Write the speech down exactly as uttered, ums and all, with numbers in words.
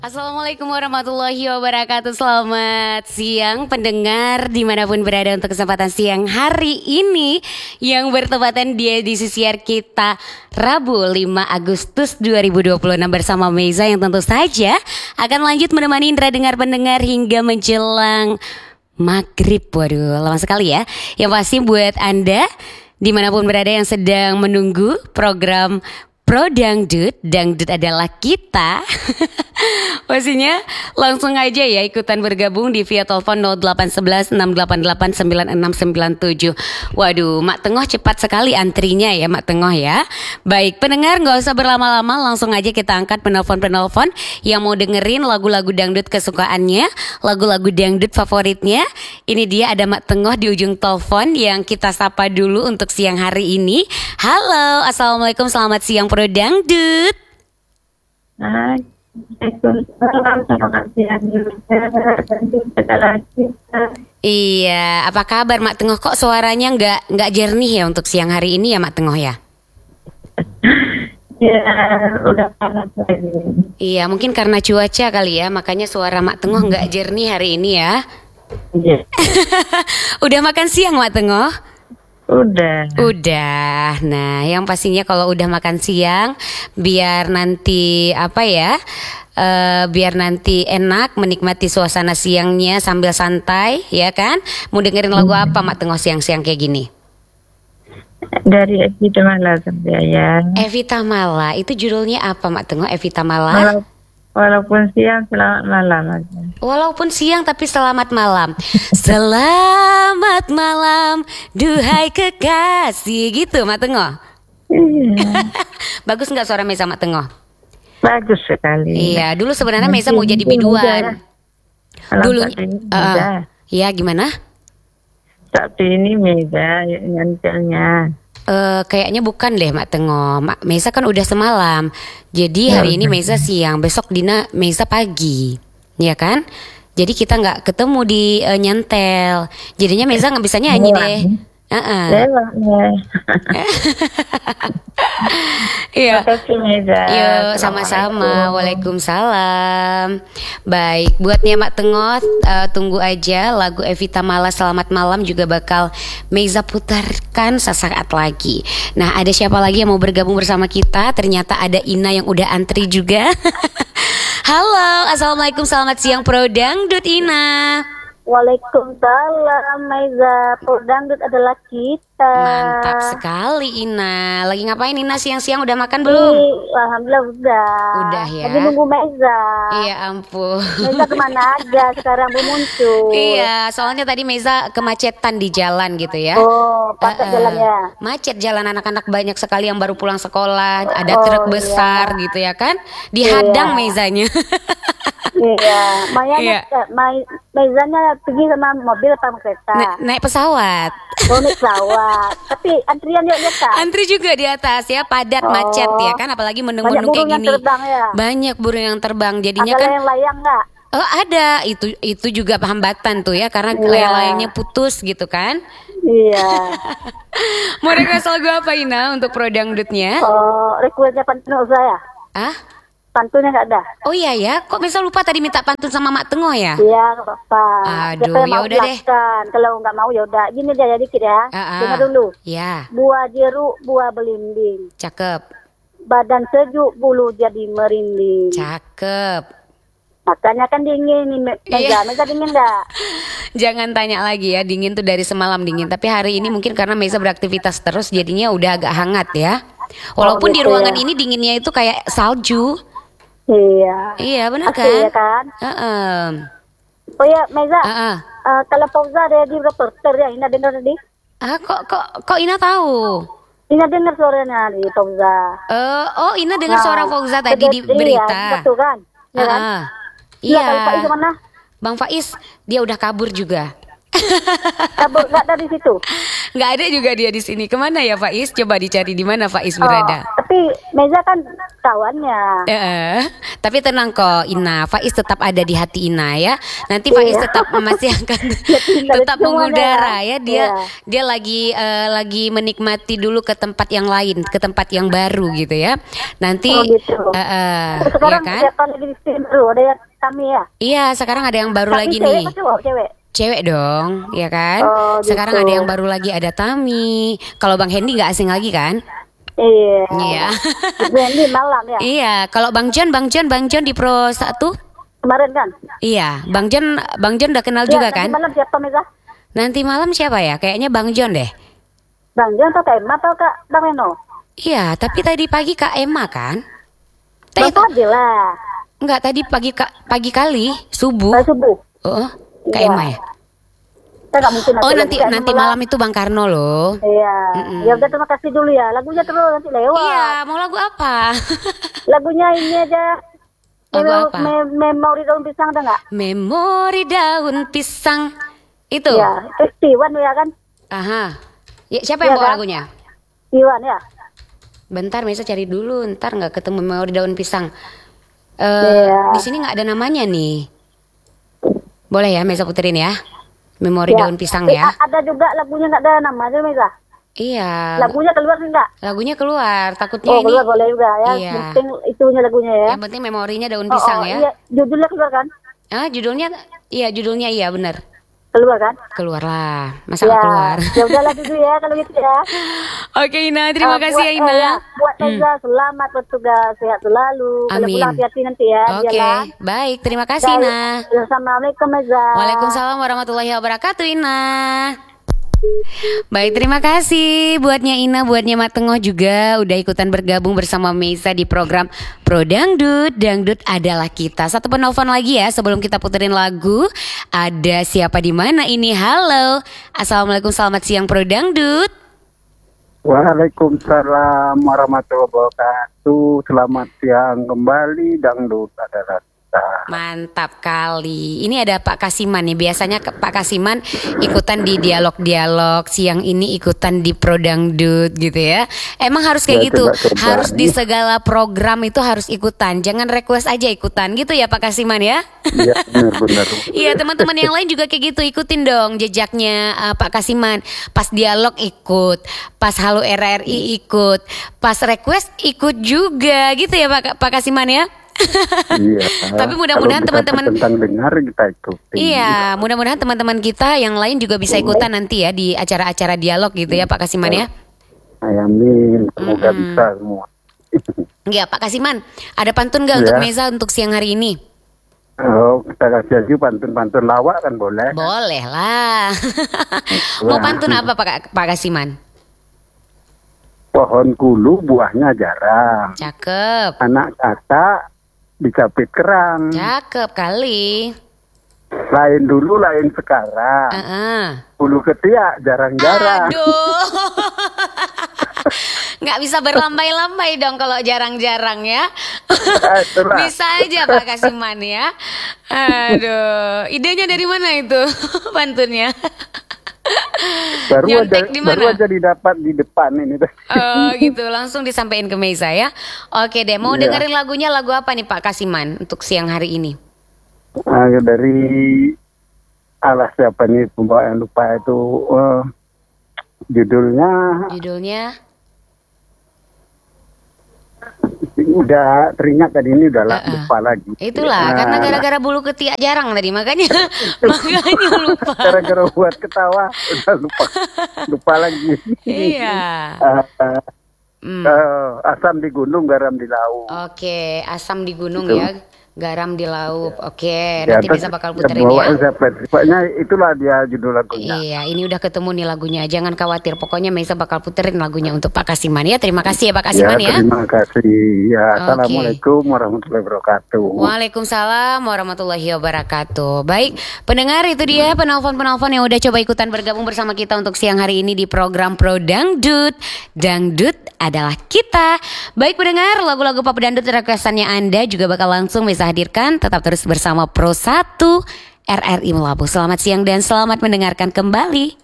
Assalamualaikum warahmatullahi wabarakatuh. Selamat siang pendengar dimanapun berada untuk kesempatan siang hari ini yang bertepatan di edisi siar kita Rabu lima Agustus dua ribu dua puluh enam bersama Meiza yang tentu saja akan lanjut menemani indra dengar pendengar hingga menjelang maghrib. Waduh, lama sekali ya. Yang pasti buat Anda dimanapun berada yang sedang menunggu program Pro Dangdut, Dangdut adalah kita. Pastinya langsung aja ya ikutan bergabung di via telepon nol delapan satu satu enam delapan delapan sembilan enam sembilan tujuh. Waduh, Mak Tenggoh cepat sekali antrinya ya Mak Tenggoh ya. Baik, pendengar gak usah berlama-lama, langsung aja kita angkat penelpon-penelpon yang mau dengerin lagu-lagu dangdut kesukaannya, lagu-lagu dangdut favoritnya. Ini dia ada Mak Tenggoh di ujung telepon yang kita sapa dulu untuk siang hari ini. Halo, Assalamualaikum, selamat siang Pro Dangdut. Hai. Selamat siang Iya, apa kabar Mak Tenggoh? Kok suaranya nggak nggak jernih ya untuk siang hari ini ya Mak Tenggoh ya? Ya, udah panas lagi. Iya, mungkin karena cuaca kali ya, makanya suara Mak Tenggoh nggak jernih hari ini ya. Iya. Udah makan siang Mak Tenggoh? Udah. Udah. Nah, yang pastinya kalau udah makan siang, biar nanti apa ya? Uh, biar nanti enak menikmati suasana siangnya sambil santai, ya kan? Mau dengerin lagu apa Mak Tenggoh siang-siang kayak gini? Dari Evita Mala ya. Evita Mala, itu judulnya apa Mak Tenggoh? Evita Mala. Walau, walaupun siang selamat malam aja. Walaupun siang tapi selamat malam. Selamat malam, duhai kekasih, gitu Mak Tenggoh. Iya. Bagus nggak suara Meiza Mak Tenggoh? Bagus sekali. Iya, dulu sebenarnya Meiza mau jadi biduan. Dulu, uh, ya gimana? Sabtu ini Meiza nyantelnya. Uh, kayaknya bukan deh Mak Tenggoh. Mak Meiza kan udah semalam. Jadi hari ini Meiza siang, besok Dina Meiza pagi, ya kan? Jadi kita nggak ketemu di uh, nyantel. Jadinya Meiza nggak bisa nyanyi deh. Uh-uh. Iya. Yuk, sama-sama. Waalaikumsalam. Baik, buatnya Mak Tenggoh, uh, tunggu aja lagu Evita Mala Selamat Malam juga bakal Meiza putarkan sesaat lagi. Nah, ada siapa lagi yang mau bergabung bersama kita? Ternyata ada Ina yang udah antri juga. Halo, assalamualaikum, selamat siang Pro Dangdut Ina. Waalaikumsalam Meiza, Pro Dangdut adalah kita. Mantap sekali Ina. Lagi ngapain Ina siang-siang, udah makan belum? Ih, alhamdulillah udah. Udah ya. Lagi nunggu Meiza. Iya ampun. Meiza kemana aja sekarang belum muncul. Iya, soalnya tadi Meiza kemacetan di jalan gitu ya. Oh, pakai Uh-uh. jalan ya. Macet jalan, anak-anak banyak sekali yang baru pulang sekolah. Ada Oh, truk besar iya. gitu ya kan. Dihadang Iya. Meizanya. Iya, Mayanya, Iya. Mai- Meizanya pergi sama mobil apa kereta? Na- naik pesawat. Oh, naik pesawat. Tapi antrian yuk lihat kan? Antri juga di atas ya, padat Oh. macet ya kan, apalagi Banyak mendung-mendung kayak burung yang gini. terbang ya. Banyak burung yang terbang. Jadinya Ada kan layang-layang nggak? oh ada, itu itu juga hambatan tuh ya, karena Iya. layang-layangnya putus gitu kan. Iya. Mau request lagu apa Ina untuk Pro Dangdutnya? Oh, requestnya pantun saya. Ah? Pantunnya nggak ada. Oh iya ya, kok misal lupa tadi minta pantun sama Mak Tenggoh ya? Iya, nggak apa-apa. Aduh, Siapa yang ya mau udah deh. silahkan. Kalau nggak mau ya udah. Gini aja dikit ya. Ah, ah. Dengar dulu. Ya, Buah jeruk, buah belimbing. cakep, Badan sejuk, bulu jadi merinding. cakep. Makanya kan dingin nih, Me- Mega. Iya. Mega dingin nggak? Jangan tanya lagi ya, dingin tuh dari semalam dingin. Tapi hari ini mungkin karena Meiza beraktivitas terus jadinya udah agak hangat ya. Walaupun Oh, di gitu ruangan ya. ini dinginnya itu kayak salju. Iya. Iya benar Asli ya kan? kan? Heeh. Oh ya, Mega. Ah, ah. eh, kalau Fauza ada di reporter ya, Ina dengar tadi. Ah, kok kok kok Ina tahu? Ina dengar suaranya di Fauza. Eh, oh Ina dengar Nah, suara Fauza tadi di iya, berita. betul kan? Ya Ah, kan? ah. Iya, Iya. kalau Pak Is mana? Bang Faiz dia udah kabur juga. Kabur nggak dari situ. Nggak ada juga dia di sini. Kemana ya Faiz? Coba dicari di mana Faiz Oh, berada. tapi Meza kan kawannya. Eh, tapi tenang kok Ina, Faiz tetap ada di hati Ina ya. Nanti Faiz Iya. tetap masih akan tinggal tetap di semuanya mengudara ya. ya. Dia Iya. dia lagi eh, lagi menikmati dulu ke tempat yang lain, ke tempat yang baru gitu ya. Nanti Oh, gitu. eh, eh, Terus ya sekarang kan? siapa lagi di sini baru ada yang kami ya. Iya, sekarang ada yang baru Kami lagi cewek nih. apa cowok? Cewek. Cewek dong, ya kan? Oh, gitu. Sekarang ada yang baru lagi, ada Tami. Kalau Bang Hendy nggak asing lagi kan? Iya. Iya. Ini malam ya. Iya, kalau Bang John, Bang John, Bang John di Pro satu. Kemarin kan. Iya, Bang John, Bang John udah kenal Ya, juga nanti kan? malam siapa Meza? Nanti malam siapa ya? Kayaknya Bang John deh. Bang Jan atau Kak Emma atau Kak Bang Reno? Iya, tapi tadi pagi Kak Emma kan? Bang Tadi, Fadil lah. enggak, tadi pagi Kak- pagi kali subuh. Pas subuh. Oh, Kak Iya. Emma ya? Saya nggak mungkin Oh, lagi nanti Kak Emma nanti malam itu Bang Karno loh. Iya. Mm-mm. Ya udah terima kasih dulu ya. Lagunya terus nanti lewat. Iya, mau lagu apa? Lagunya ini aja. Lagu Memo- apa? me- memori daun pisang ada nggak? Memori daun pisang. Itu. Ya, eh, Iwan ya kan? Aha. Ya, siapa yang Iya bawa kan? lagunya? Iwan ya. Bentar, Mesa cari dulu. Ntar nggak ketemu memori daun pisang. Eh, Iya. Di sini nggak ada namanya nih. Boleh ya, Mesa puterin ya. Memori Ya. daun pisang Eh, ya. a- Ada juga lagunya nggak ada nama aja Meza. Iya. Lagunya keluar sih nggak? Lagunya keluar. Takutnya Oh ini. keluar boleh juga ya. Iya. Yang penting itunya lagunya ya. Yang penting memorinya daun Oh, pisang oh, ya. Iya. Judulnya keluar kan? Ah, judulnya, iya judulnya iya benar. Keluar kan? Keluar lah. Masa Ya. nggak keluar? Ya udahlah dulu ya kalau gitu ya. Oke Ina, terima Eh, kasih buat- ya eh, Ina. ya, buat Meza selamat bertugas, sehat selalu. Kalau Amin. pulang hati-hati nanti ya. Oke, Dialah. baik. Terima kasih Baik. Ina. Assalamualaikum Meza. Waalaikumsalam warahmatullahi wabarakatuh Ina. Baik, terima kasih buatnya Ina, buatnya Mak Tengah juga udah ikutan bergabung bersama Mesa di program Pro Dangdut. Dangdut adalah kita. Satu penelpon lagi ya sebelum kita puterin lagu. Ada siapa di mana ini? Halo. Assalamualaikum, selamat siang Pro Dangdut. Waalaikumsalam warahmatullahi wabarakatuh. Selamat siang kembali, dangdut adalah kita. Mantap kali. Ini ada Pak Kasiman nih. Biasanya ke- Pak Kasiman ikutan di dialog-dialog. Siang ini ikutan di Pro Dangdut gitu ya. Emang harus kayak Ya, gitu. coba-coba. Harus di segala program itu harus ikutan. Jangan request aja ikutan gitu ya Pak Kasiman ya. Iya benar-benar. Iya, teman-teman yang lain juga kayak gitu. Ikutin dong jejaknya uh, Pak Kasiman. Pas dialog ikut, pas Halo R R I ikut, pas request ikut juga gitu ya Pak Pak Kasiman ya. Iya. Tapi mudah-mudahan Kalau kita teman-teman- tentang dengar kita ikuti. Iya, mudah-mudahan teman-teman kita yang lain juga bisa ikutan nanti ya di acara-acara dialog gitu ya Pak Kasiman ya. Amin. Semoga Mm-mm. bisa semua. Iya Pak Kasiman, ada pantun gak untuk Iya. Meza untuk siang hari ini? Oh, kita kasih aja pantun-pantun lawak kan boleh. Boleh lah. Mau Wah. pantun apa Pak, Pak Kasiman? Pohon kulu buahnya jarang. Cakep, Anak kata dicapit kerang. cakep kali. Lain dulu, lain sekarang. Heeh. Bulu ketiak jarang-jarang. Aduh. Nggak bisa berlambai-lambai dong kalau jarang-jarang ya. Ah, itulah. Bisa aja Pak Kasiman ya. Aduh, idenya dari mana itu pantunnya? Baru aja, Nyontek di baru mana? aja didapat di depan ini. Oh gitu, langsung disampaikan ke Meza ya. Oke deh, mau Iya. dengerin lagunya lagu apa nih Pak Kasiman untuk siang hari ini? Ah, dari alas siapa nih pembawa yang lupa itu eh, judulnya Judulnya? udah teringat tadi ini udah lah, Uh-uh. lupa lagi. Itulah, Nah, karena gara-gara bulu ketiak jarang tadi makanya makanya lupa. gara-gara buat ketawa udah lupa lupa lagi. Iya. Ah, ah, Hmm. eh, asam di gunung, garam di laut. Oke, asam di gunung Gitu. ya, garam di laut. Oke, Ya, nanti terus bisa bakal puterin bawaan ya. siapa? Pokoknya itulah dia judul lagunya. Iya, ini udah ketemu nih lagunya. Jangan khawatir, pokoknya Mesa bakal puterin lagunya untuk Pak Kasiman ya. Terima kasih ya Pak Kasiman ya. Terima kasih. Ya, Oke. assalamualaikum warahmatullahi wabarakatuh. Waalaikumsalam warahmatullahi wabarakatuh. Baik, pendengar itu dia penelpon-penelpon yang udah coba ikutan bergabung bersama kita untuk siang hari ini di program Pro Dangdut. Dangdut adalah kita. Baik pendengar, lagu-lagu pop dangdut requestannya Anda juga bakal langsung bisa hadirkan. Tetap terus bersama Pro satu R R I Melabuh. Selamat siang dan selamat mendengarkan kembali.